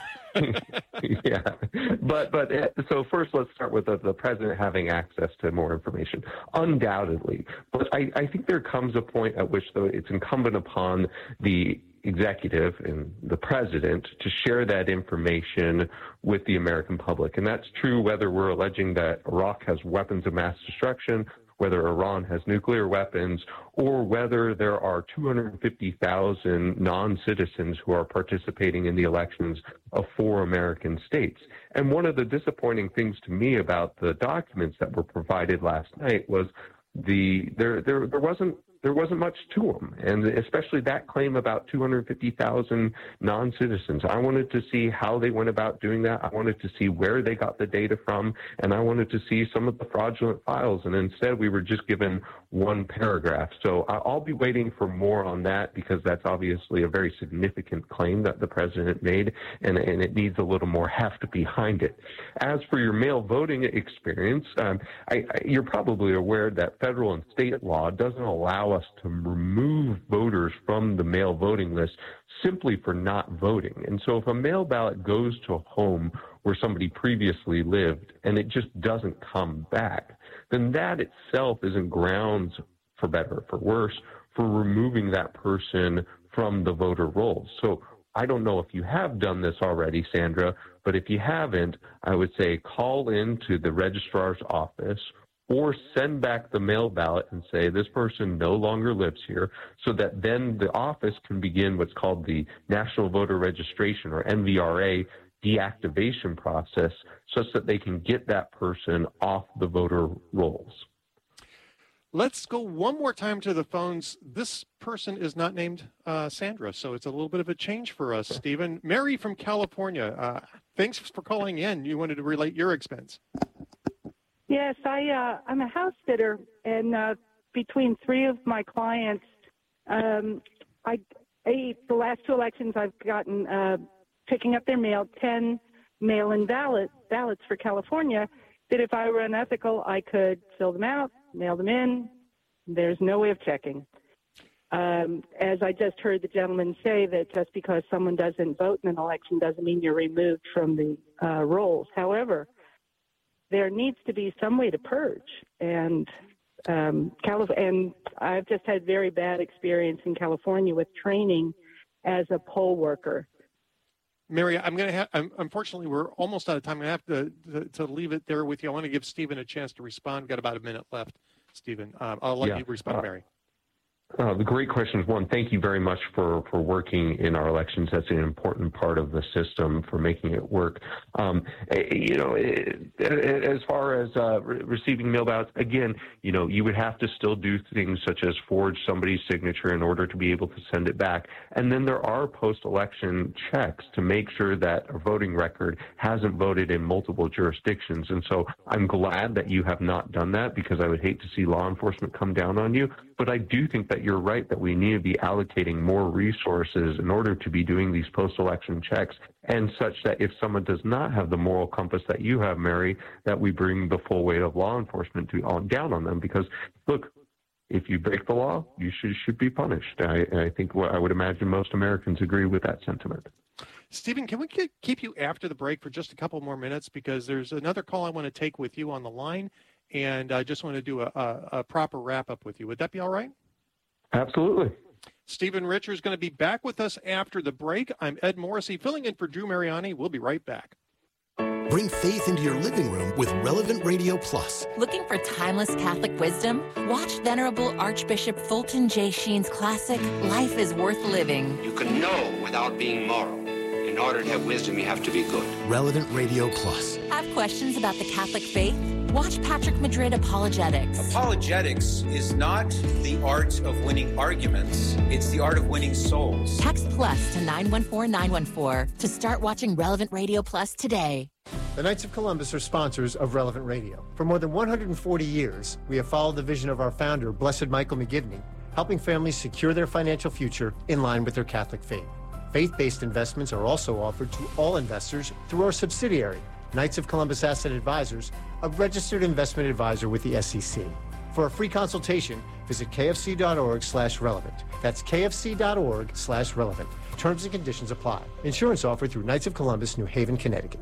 yeah. But, but so first let's start with the, the president having access to more information. Undoubtedly. But I, I think there comes a point at which, though, it's incumbent upon the executive and the president to share that information with the American public. And that's true whether we're alleging that Iraq has weapons of mass destruction, whether Iran has nuclear weapons, or whether there are two hundred fifty thousand non-citizens who are participating in the elections of four American states. And one of the disappointing things to me about the documents that were provided last night was the there there there wasn't There wasn't much to them, and especially that claim about two hundred fifty thousand non-citizens. I wanted to see how they went about doing that. I wanted to see where they got the data from, and I wanted to see some of the fraudulent files, and instead we were just given one paragraph. So I'll be waiting for more on that, because that's obviously a very significant claim that the president made, and, and it needs a little more heft behind it. As for your mail voting experience, um, I, I, you're probably aware that federal and state law doesn't allow us to remove voters from the mail voting list simply for not voting. And so if a mail ballot goes to a home where somebody previously lived and it just doesn't come back, then that itself isn't grounds, for better or for worse, for removing that person from the voter rolls. So I don't know if you have done this already, Sandra, but if you haven't, I would say call in to the registrar's office or send back the mail ballot and say this person no longer lives here, so that then the office can begin what's called the National Voter Registration, or N V R A, deactivation process, such that they can get that person off the voter rolls. Let's go one more time to the phones. This person is not named uh, Sandra, so it's a little bit of a change for us, Stephen. Mary from California, uh, thanks for calling in. You wanted to relate your expense. Yes, I, uh, I'm a house sitter, and uh, between three of my clients, um, I, I, the last two elections I've gotten, uh, picking up their mail, ten mail-in ballot, ballots for California, that if I were unethical, I could fill them out, mail them in. There's no way of checking. Um, as I just heard the gentleman say, that just because someone doesn't vote in an election doesn't mean you're removed from the uh, rolls. However, there needs to be some way to purge. And um, Calif- and I've just had very bad experience in California with training as a poll worker. Mary, I'm going to have, um, unfortunately, we're almost out of time. I'm going to have to, to, to leave it there with you. I want to give Stephen a chance to respond. We've got about a minute left, Stephen. Um, I'll let yeah. you respond, uh, Mary. Uh, the great question is, one, thank you very much for, for working in our elections. That's an important part of the system for making it work. Um, you know, as far as uh, re- receiving mail ballots, again, you know, you would have to still do things such as forge somebody's signature in order to be able to send it back. And then there are post-election checks to make sure that a voting record hasn't voted in multiple jurisdictions. And so I'm glad that you have not done that, because I would hate to see law enforcement come down on you. But I do think that you're right that we need to be allocating more resources in order to be doing these post-election checks, and such that if someone does not have the moral compass that you have, Mary, that we bring the full weight of law enforcement to on down on them. Because, look, if you break the law, you should should be punished. I, I think what I would imagine most Americans agree with that sentiment. Stephen, can we get, keep you after the break for just a couple more minutes, because there's another call I want to take with you on the line, and I just want to do a, a, a proper wrap-up with you. Would that be all right? Absolutely. Stephen Richer is going to be back with us after the break. I'm Ed Morrissey, filling in for Drew Mariani. We'll be right back. Bring faith into your living room with Relevant Radio Plus. Looking for timeless Catholic wisdom? Watch Venerable Archbishop Fulton J. Sheen's classic, Life is Worth Living. You can know without being moral. In order to have wisdom, you have to be good. Relevant Radio Plus. Have questions about the Catholic faith? Watch Patrick Madrid Apologetics. Apologetics is not the art of winning arguments. It's the art of winning souls. Text plus to nine one four nine one four to start watching Relevant Radio Plus today. The Knights of Columbus are sponsors of Relevant Radio. For more than one hundred forty years, we have followed the vision of our founder, Blessed Michael McGivney, helping families secure their financial future in line with their Catholic faith. Faith-based investments are also offered to all investors through our subsidiary, Knights of Columbus Asset Advisors, a registered investment advisor with the S E C. For a free consultation, visit kfc.org slash relevant. That's kfc.org slash relevant. Terms and conditions apply. Insurance offered through Knights of Columbus, New Haven, Connecticut.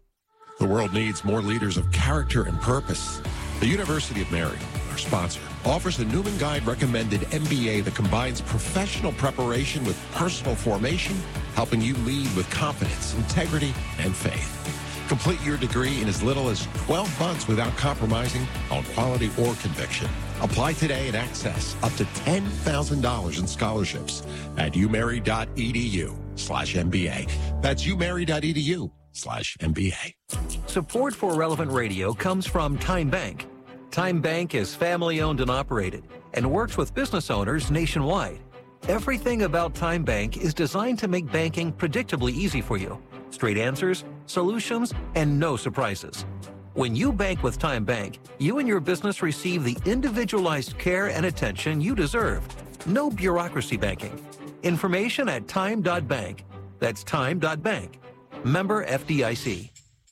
The world needs more leaders of character and purpose. The University of Mary, our sponsor, offers a Newman Guide recommended M B A that combines professional preparation with personal formation, helping you lead with confidence, integrity, and faith. Complete your degree in as little as twelve months without compromising on quality or conviction. Apply today and access up to ten thousand dollars in scholarships at umary.edu slash MBA. That's umary.edu slash MBA. Support for Relevant Radio comes from Time Bank. Time Bank is family-owned and operated and works with business owners nationwide. Everything about Time Bank is designed to make banking predictably easy for you. Straight answers, solutions, and no surprises. When you bank with Time Bank, you and your business receive the individualized care and attention you deserve. No bureaucracy banking. Information at time dot bank. That's time dot bank. Member F D I C.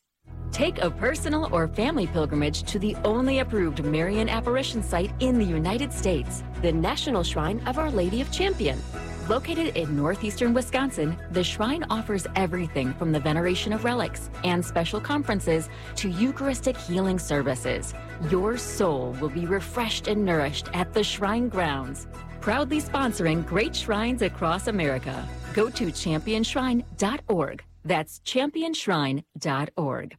Take a personal or family pilgrimage to the only approved Marian apparition site in the United States, the National Shrine of Our Lady of Champion. Located in northeastern Wisconsin, the shrine offers everything from the veneration of relics and special conferences to Eucharistic healing services. Your soul will be refreshed and nourished at the shrine grounds. Proudly sponsoring great shrines across America. Go to champion shrine dot org. That's champion shrine dot org.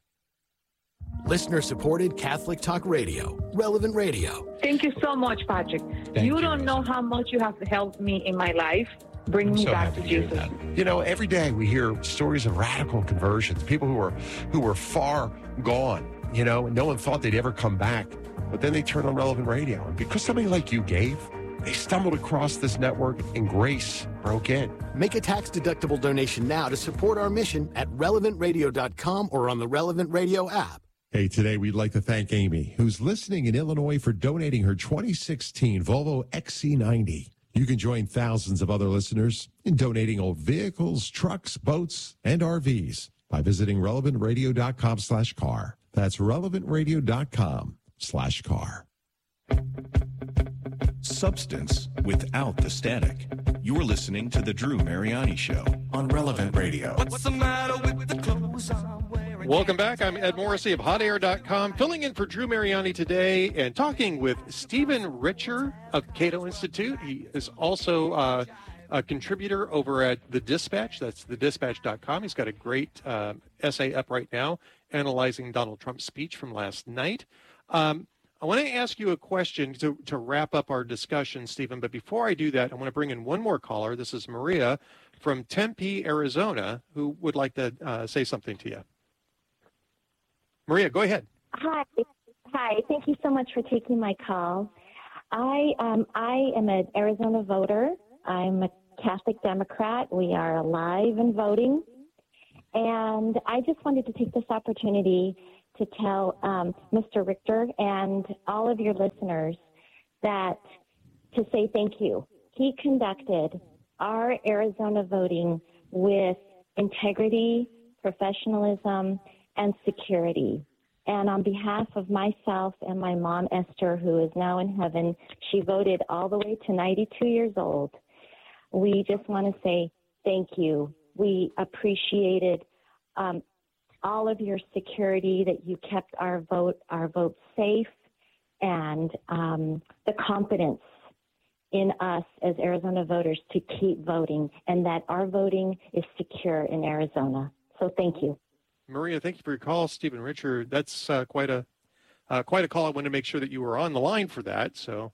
Listener-supported Catholic Talk Radio, Relevant Radio. Thank you so much, Patrick. Thank you you. don't know how much you have helped me in my life. Bring I'm me so back happy to hear Jesus. that. You know, every day we hear stories of radical conversions, people who are who were far gone, you know, and no one thought they'd ever come back. But then they turn on Relevant Radio. And because somebody like you gave, they stumbled across this network and grace broke in. Make a tax-deductible donation now to support our mission at relevant radio dot com or on the Relevant Radio app. Hey, today we'd like to thank Amy, who's listening in Illinois, for donating her twenty sixteen Volvo X C ninety. You can join thousands of other listeners in donating old vehicles, trucks, boats, and R Vs by visiting relevant radio dot com slash car. That's relevant radio dot com slash car. Substance without the static. You're listening to The Drew Mariani Show on Relevant Radio. What's the matter with the clothes I'm wearing? Welcome back. I'm Ed Morrissey of hot air dot com, filling in for Drew Mariani today and talking with Stephen Richer of Cato Institute. He is also uh, a contributor over at The Dispatch. That's the dispatch dot com. He's got a great uh, essay up right now analyzing Donald Trump's speech from last night. Um, I want to ask you a question to, to wrap up our discussion, Stephen. But before I do that, I want to bring in one more caller. This is Maria from Tempe, Arizona, who would like to uh, say something to you. Maria, go ahead. Hi. Hi. Thank you so much for taking my call. I um, I am an Arizona voter. I'm a Catholic Democrat. We are alive and voting. And I just wanted to take this opportunity to tell um, Mister Richter and all of your listeners that to say thank you. He conducted our Arizona voting with integrity, professionalism, and security. And on behalf of myself and my mom, Esther, who is now in heaven, she voted all the way to ninety-two years old. We just want to say thank you. We appreciated um, all of your security, that you kept our vote, our vote safe, and um, the confidence in us as Arizona voters to keep voting, and that our voting is secure in Arizona. So thank you. Maria, thank you for your call. Stephen Richer, that's uh, quite a uh, quite a call. I wanted to make sure that you were on the line for that. So,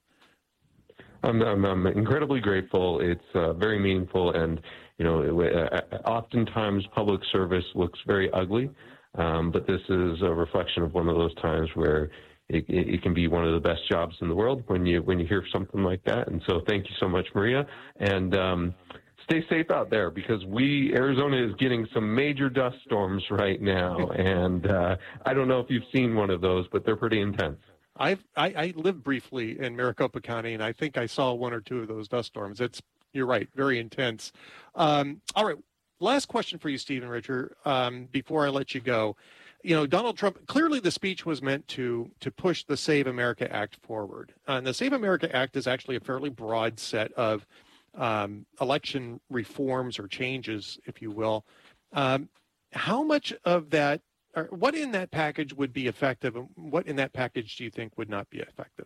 I'm, I'm, I'm incredibly grateful. It's uh, very meaningful, and you know, it, uh, oftentimes public service looks very ugly, um, but this is a reflection of one of those times where it, it, it can be one of the best jobs in the world when you when you hear something like that. And so, thank you so much, Maria, and. Um, Stay safe out there, because we, Arizona is getting some major dust storms right now. And uh, I don't know if you've seen one of those, but they're pretty intense. I've, I, I lived briefly in Maricopa County, and I think I saw one or two of those dust storms. It's, you're right, very intense. Um, all right, last question for you, Stephen Richer, um, before I let you go. You know, Donald Trump, clearly the speech was meant to to push the Save America Act forward. Uh, and the Save America Act is actually a fairly broad set of Um, election reforms or changes, if you will. Um, how much of that, or what in that package would be effective, and what in that package do you think would not be effective?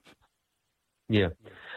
Yeah,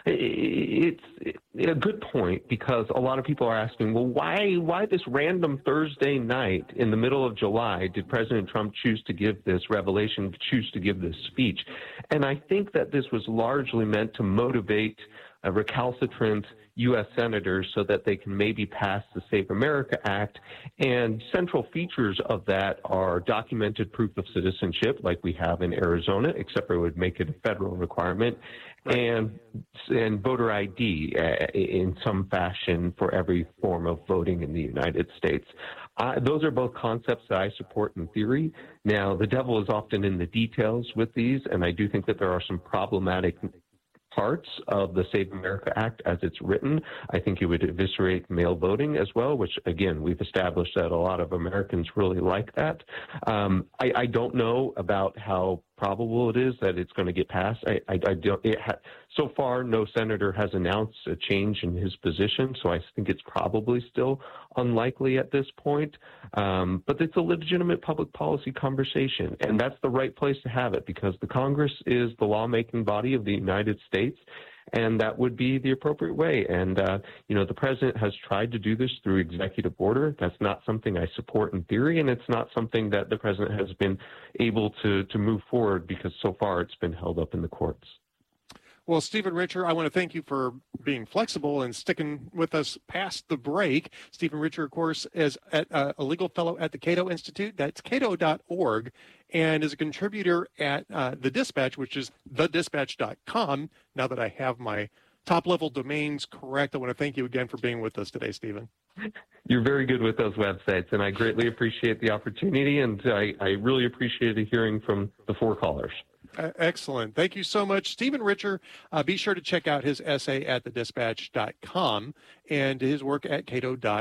it's a good point, because a lot of people are asking, well, why, why this random Thursday night in the middle of July did President Trump choose to give this revelation, choose to give this speech? And I think that this was largely meant to motivate a recalcitrant U S senators so that they can maybe pass the Save America Act. And central features of that are documented proof of citizenship, like we have in Arizona, except for it would make it a federal requirement, right. and and voter I D uh, in some fashion for every form of voting in the United States. Uh, those are both concepts that I support in theory. Now, the devil is often in the details with these, and I do think that there are some problematic parts of the Save America Act as it's written. I think it would eviscerate mail voting as well, which, again, we've established that a lot of Americans really like that. Um, I, I don't know about how probable it is that it's going to get passed. I, I, I don't, it ha- so far, no senator has announced a change in his position, so I think it's probably still unlikely at this point. Um, but it's a legitimate public policy conversation, and that's the right place to have it, because the Congress is the lawmaking body of the United States, and that would be the appropriate way. And, uh, you know, the president has tried to do this through executive order. That's not something I support in theory, and it's not something that the president has been able to, to move forward, because so far it's been held up in the courts. Well, Stephen Richer, I want to thank you for being flexible and sticking with us past the break. Stephen Richer, of course, is at, uh, a legal fellow at the Cato Institute. That's cato dot org, and is a contributor at uh, The Dispatch, which is the dispatch dot com. Now that I have my top-level domains correct, I want to thank you again for being with us today, Stephen. You're very good with those websites, and I greatly appreciate the opportunity, and I, I really appreciated hearing from the four callers. Uh, excellent. Thank you so much, Stephen Richer. Uh, be sure to check out his essay at the dispatch dot com and his work at cato dot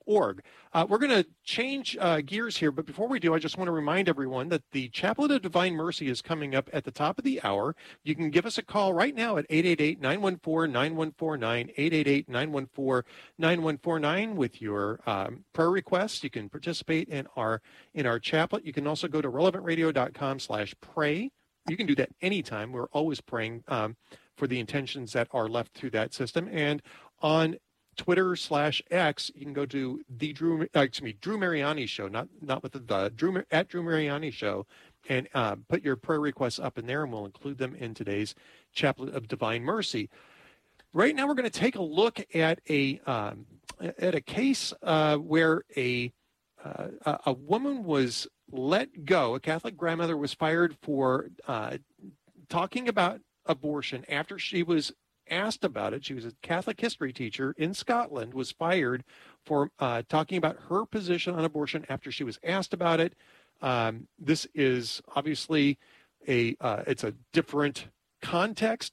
org. Uh, we're going to change uh, gears here, but before we do, I just want to remind everyone that the Chaplet of Divine Mercy is coming up at the top of the hour. You can give us a call right now at eight eight eight, nine one four, nine one four nine, eight eight eight, nine one four, nine one four nine with your um, prayer requests. You can participate in our in our chaplet. You can also go to relevant radio dot com slash pray. You can do that anytime. We're always praying um, for the intentions that are left through that system. And on Twitter slash X, you can go to the Drew, uh, excuse me, Drew Mariani Show, not not with the, the Drew at Drew Mariani Show, and uh, put your prayer requests up in there, and we'll include them in today's Chaplet of Divine Mercy. Right now, we're going to take a look at a um, at a case uh, where a uh, a woman was let go. A Catholic grandmother was fired for uh, talking about abortion after she was asked about it. She was a Catholic history teacher in Scotland, was fired for uh, talking about her position on abortion after she was asked about it. Um, this is obviously a uh, it's a different context